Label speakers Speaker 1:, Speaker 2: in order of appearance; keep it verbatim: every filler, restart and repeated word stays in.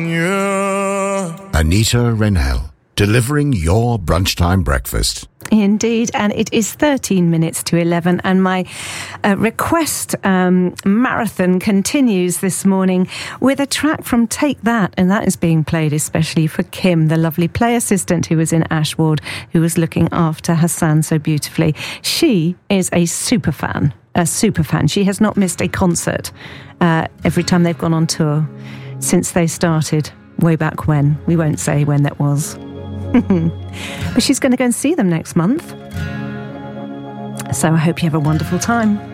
Speaker 1: Yeah.
Speaker 2: Anita Rennell, delivering your brunchtime breakfast.
Speaker 3: Indeed, and it is thirteen minutes to eleven, and my uh, request um, marathon continues this morning with a track from Take That, and that is being played especially for Kim, the lovely play assistant who was in Ashward, who was looking after Hassan so beautifully. She is a super fan, a super fan. She has not missed a concert uh, every time they've gone on tour since they started way back when. We won't say when that was. But she's going to go and see them next month. So I hope you have a wonderful time.